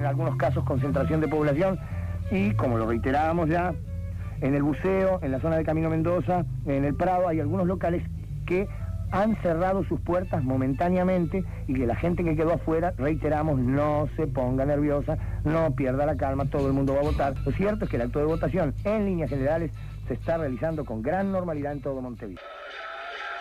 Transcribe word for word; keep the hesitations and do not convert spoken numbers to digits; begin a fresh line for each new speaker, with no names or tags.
en algunos casos concentración de población, y como lo reiterábamos ya, en el buceo, en la zona de Camino Mendoza, en el Prado, hay algunos locales que han cerrado sus puertas momentáneamente y que la gente que quedó afuera, reiteramos, no se ponga nerviosa, no pierda la calma, todo el mundo va a votar. Lo cierto es que el acto de votación, en líneas generales, se está realizando con gran normalidad en todo Montevideo.